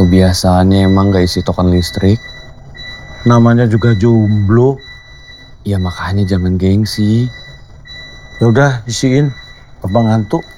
Kebiasaannya emang gak isi token listrik. Namanya juga jomblo. Ya makanya jangan gengsi. Ya udah isiin, abang ngantuk.